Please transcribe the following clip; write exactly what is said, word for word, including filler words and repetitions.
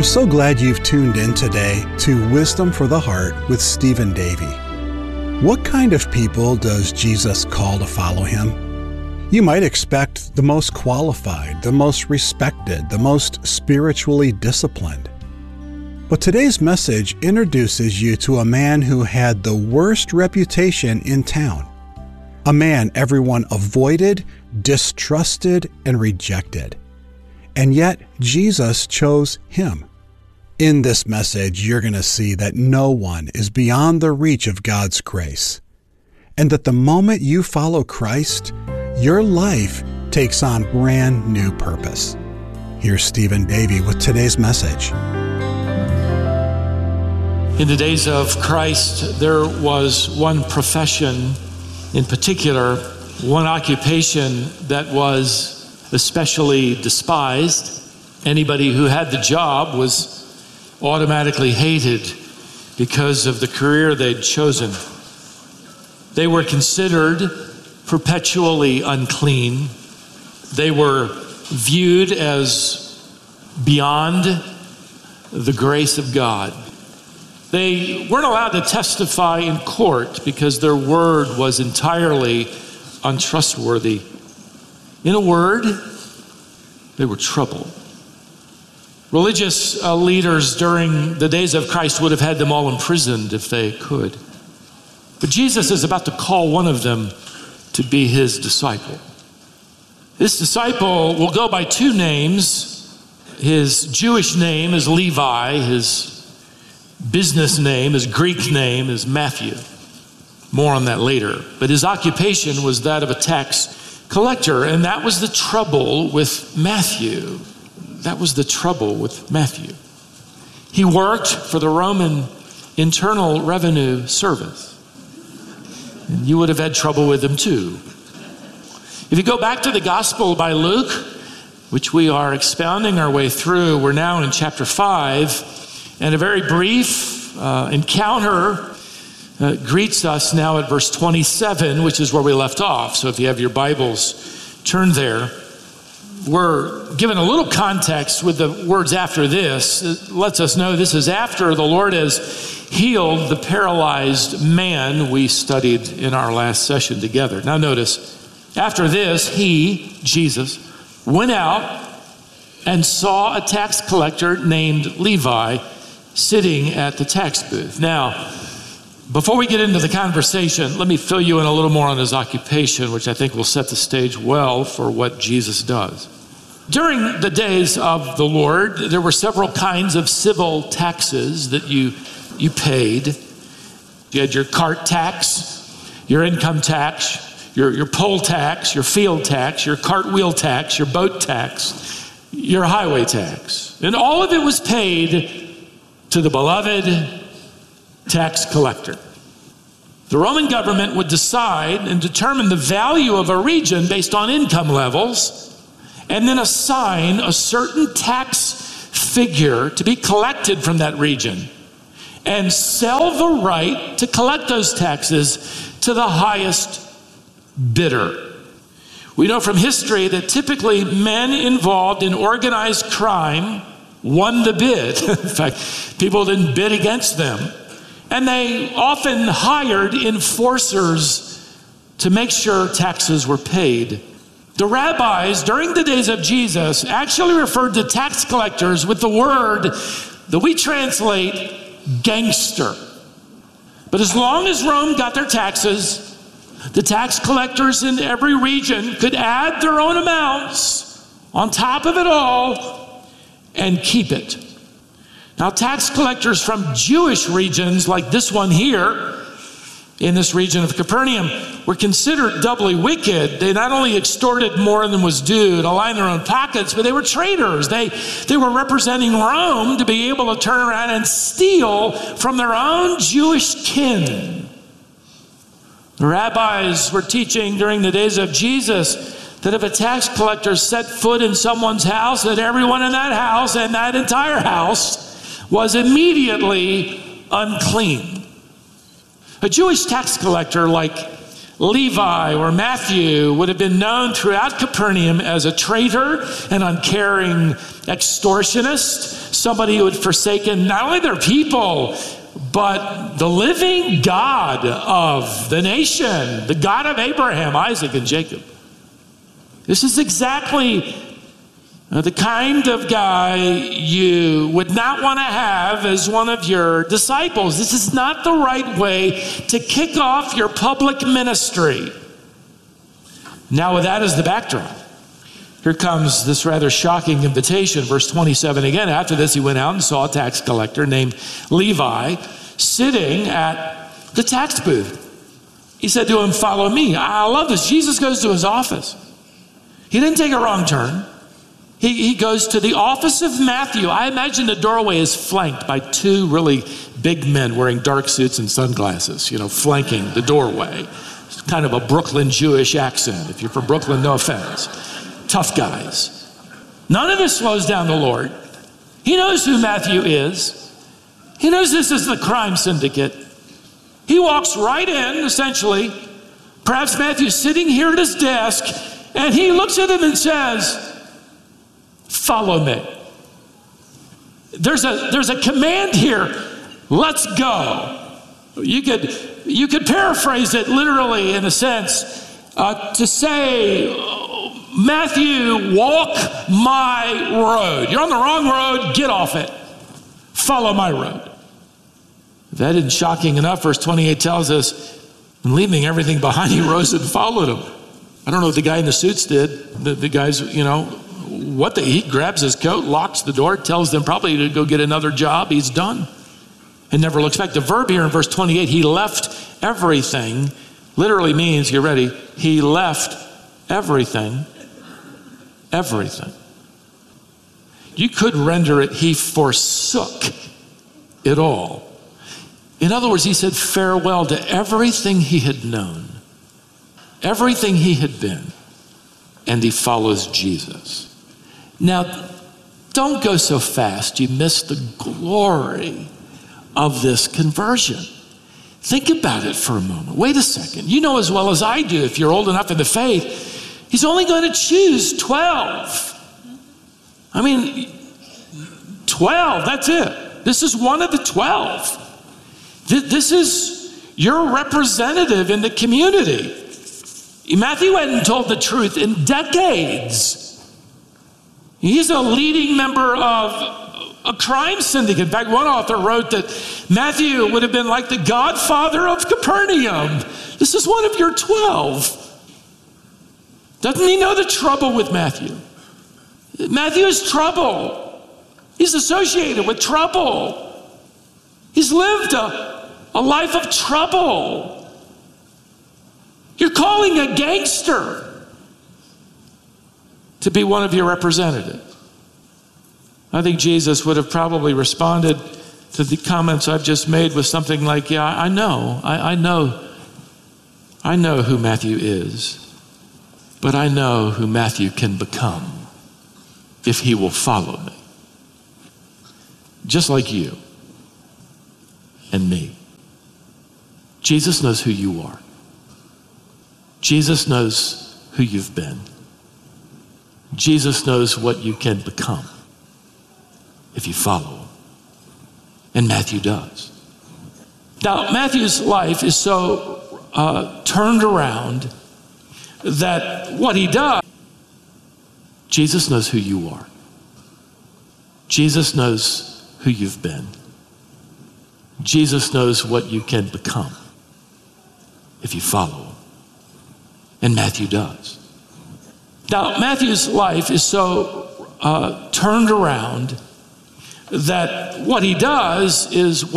I'm so glad you've tuned in today to Wisdom for the Heart with Stephen Davey. What kind of people does Jesus call to follow him? You might expect the most qualified, the most respected, the most spiritually disciplined. But today's message introduces you to a man who had the worst reputation in town. A man everyone avoided, distrusted, and rejected. And yet, Jesus chose him. In this message, you're going to see that no one is beyond the reach of God's grace, and that the moment you follow Christ, your life takes on brand new purpose. Here's Stephen Davey with today's message. In the days of Christ, there was one profession in particular, one occupation that was especially despised. Anybody who had the job was automatically hated because of the career they'd chosen. They were considered perpetually unclean. They were viewed as beyond the grace of God. They weren't allowed to testify in court because their word was entirely untrustworthy. In a word, they were trouble. Religious uh, leaders during the days of Christ would have had them all imprisoned if they could. But Jesus is about to call one of them to be his disciple. This disciple will go by two names. His Jewish name is Levi. His business name, his Greek name is Matthew. More on that later. But his occupation was that of a tax collector, and that was the trouble with Matthew. That was the trouble with Matthew. He worked for the Roman Internal Revenue Service. And you would have had trouble with him too. If you go back to the Gospel by Luke, which we are expounding our way through, we're now in chapter five, and a very brief uh, encounter uh, greets us now at verse twenty-seven, which is where we left off. So if you have your Bibles, turn there. We're given a little context with the words after this. It lets us know this is after the Lord has healed the paralyzed man we studied in our last session together. Now notice, after this, he, Jesus, went out and saw a tax collector named Levi sitting at the tax booth. Now, before we get into the conversation, let me fill you in a little more on his occupation, which I think will set the stage well for what Jesus does. During the days of the Lord, there were several kinds of civil taxes that you, you paid. You had your cart tax, your income tax, your, your poll tax, your field tax, your cartwheel tax, your boat tax, your highway tax. And all of it was paid to the beloved tax collector. The Roman government would decide and determine the value of a region based on income levels, and then assign a certain tax figure to be collected from that region, and sell the right to collect those taxes to the highest bidder. We know from history that typically men involved in organized crime won the bid. In fact, people didn't bid against them. And they often hired enforcers to make sure taxes were paid. The rabbis during the days of Jesus actually referred to tax collectors with the word that we translate gangster. But as long as Rome got their taxes, the tax collectors in every region could add their own amounts on top of it all and keep it. Now, tax collectors from Jewish regions like this one here, in this region of Capernaum, were considered doubly wicked. They not only extorted more than was due to line their own pockets, but they were traitors. They, they were representing Rome to be able to turn around and steal from their own Jewish kin. The rabbis were teaching during the days of Jesus that if a tax collector set foot in someone's house, that everyone in that house and that entire house was immediately unclean. A Jewish tax collector like Levi or Matthew would have been known throughout Capernaum as a traitor, an uncaring extortionist, somebody who had forsaken not only their people, but the living God of the nation, the God of Abraham, Isaac, and Jacob. This is exactly the kind of guy you would not want to have as one of your disciples. This is not the right way to kick off your public ministry. Now, with that as the backdrop, here comes this rather shocking invitation. Verse twenty-seven again. After this, he went out and saw a tax collector named Levi sitting at the tax booth. He said to him, "Follow me." I love this. Jesus goes to his office. He didn't take a wrong turn. He, he goes to the office of Matthew. I imagine the doorway is flanked by two really big men wearing dark suits and sunglasses, you know, flanking the doorway. It's kind of a Brooklyn Jewish accent. If you're from Brooklyn, no offense. Tough guys. None of this slows down the Lord. He knows who Matthew is. He knows this is the crime syndicate. He walks right in, essentially. Perhaps Matthew's sitting here at his desk, and he looks at him and says, "Follow me." There's a there's a command here. Let's go. You could you could paraphrase it literally in a sense uh, to say, Matthew, walk my road. You're on the wrong road. Get off it. Follow my road. If that isn't shocking enough, verse twenty-eight tells us, and leaving everything behind, he rose and followed him. I don't know what the guy in the suits did. The, the guys, you know, what the, he grabs his coat, locks the door, tells them probably to go get another job. He's done and never looks back. The verb here in verse twenty-eight, he left everything, literally means, get ready, he left everything, everything. You could render it, he forsook it all. In other words, he said farewell to everything he had known, everything he had been, and he follows Jesus. Now, don't go so fast you miss the glory of this conversion. Think about it for a moment. Wait a second. You know as well as I do, if you're old enough in the faith, he's only going to choose twelve. I mean, twelve, that's it. This is one of the twelve. This is your representative in the community. Matthew hadn't told the truth in decades. He's a leading member of a crime syndicate. In fact, one author wrote that Matthew would have been like the godfather of Capernaum. This is one of your twelve. Doesn't he know the trouble with Matthew? Matthew is trouble. He's associated with trouble. He's lived a, a life of trouble. You're calling a gangster to be one of your representatives. I think Jesus would have probably responded to the comments I've just made with something like, yeah, I know, I, I know, I know who Matthew is, but I know who Matthew can become if he will follow me. Just like you and me. Jesus knows who you are. Jesus knows who you've been. Jesus knows what you can become if you follow him. And Matthew does. Now, Matthew's life is so uh, turned around that what he does, Jesus knows who you are. Jesus knows who you've been. Jesus knows what you can become if you follow him. And Matthew does. Now, Matthew's life is so uh, turned around that what he does is